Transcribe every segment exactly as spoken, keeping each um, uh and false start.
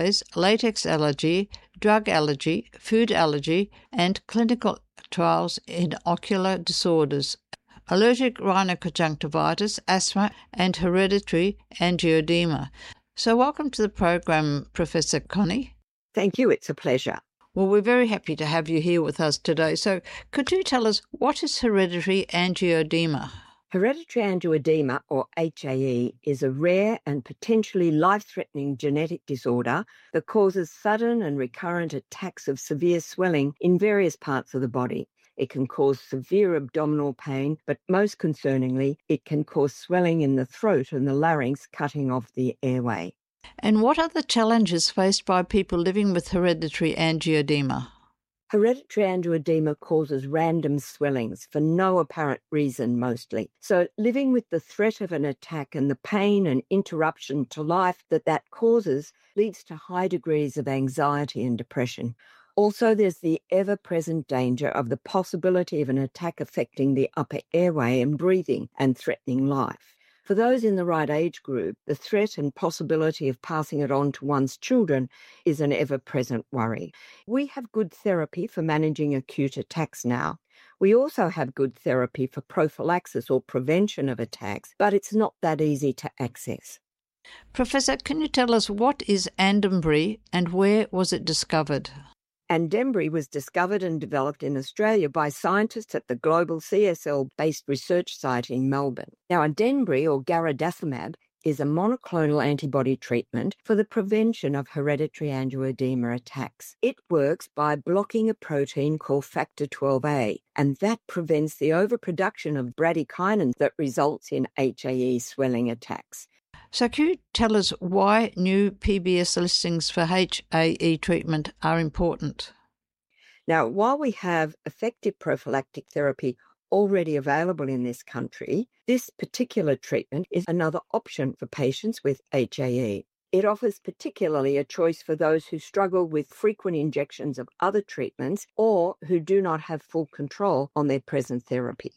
latex allergy, drug allergy, food allergy, and clinical trials in ocular disorders, allergic rhinoconjunctivitis, asthma, and hereditary angioedema. So welcome to the program, Professor Connie. Thank you. It's a pleasure. Well, we're very happy to have you here with us today. So could you tell us, what is hereditary angioedema? Hereditary angioedema, or H A E, is a rare and potentially life-threatening genetic disorder that causes sudden and recurrent attacks of severe swelling in various parts of the body. It can cause severe abdominal pain, but most concerningly, it can cause swelling in the throat and the larynx, cutting off the airway. And what are the challenges faced by people living with hereditary angioedema? Hereditary angioedema causes random swellings for no apparent reason mostly. So living with the threat of an attack and the pain and interruption to life that that causes leads to high degrees of anxiety and depression. Also, there's the ever-present danger of the possibility of an attack affecting the upper airway and breathing and threatening life. For those in the right age group, the threat and possibility of passing it on to one's children is an ever-present worry. We have good therapy for managing acute attacks now. We also have good therapy for prophylaxis or prevention of attacks, but it's not that easy to access. Professor, can you tell us, what is Andembry and where was it discovered? Andembry was discovered and developed in Australia by scientists at the Global C S L-based research site in Melbourne. Now, Andembry, or garadacimab, is a monoclonal antibody treatment for the prevention of hereditary angioedema attacks. It works by blocking a protein called factor twelve A, and that prevents the overproduction of bradykinin that results in H A E swelling attacks. So can you tell us why new P B S listings for H A E treatment are important? Now, while we have effective prophylactic therapy already available in this country, this particular treatment is another option for patients with H A E. It offers particularly a choice for those who struggle with frequent injections of other treatments or who do not have full control on their present therapy.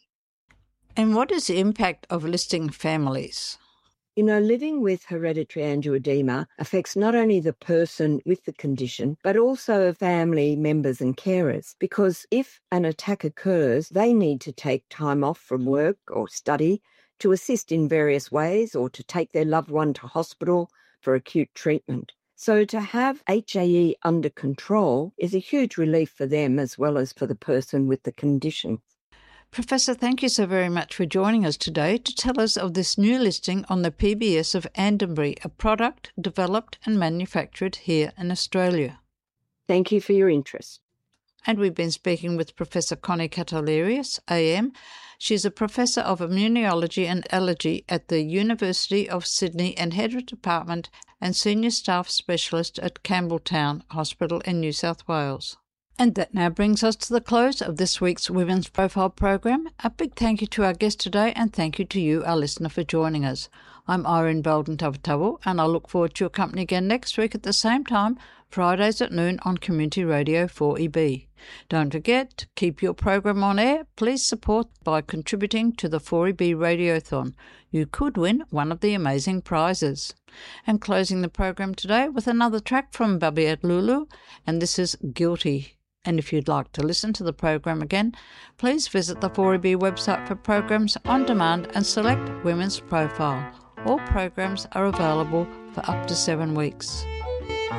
And what is the impact of listing families? You know, living with hereditary angioedema affects not only the person with the condition, but also family members and carers, because if an attack occurs, they need to take time off from work or study to assist in various ways or to take their loved one to hospital for acute treatment. So to have H A E under control is a huge relief for them as well as for the person with the condition. Professor, thank you so very much for joining us today to tell us of this new listing on the P B S of Andembry, a product developed and manufactured here in Australia. Thank you for your interest. And we've been speaking with Professor Connie Katalerios, A M. She's a Professor of Immunology and Allergy at the University of Sydney and Head of Department and Senior Staff Specialist at Campbelltown Hospital in New South Wales. And that now brings us to the close of this week's Women's Profile program. A big thank you to our guest today, and thank you to you, our listener, for joining us. I'm Irene Belden Tavatavu, and I look forward to your company again next week at the same time, Fridays at noon on Community Radio four E B. Don't forget to keep your program on air. Please support by contributing to the four E B Radiothon. You could win one of the amazing prizes. And closing the program today with another track from Babiette Lulu, and this is Guilty. And if you'd like to listen to the program again, please visit the four E B website for programs on demand and select Women's Profile. All programs are available for up to seven weeks.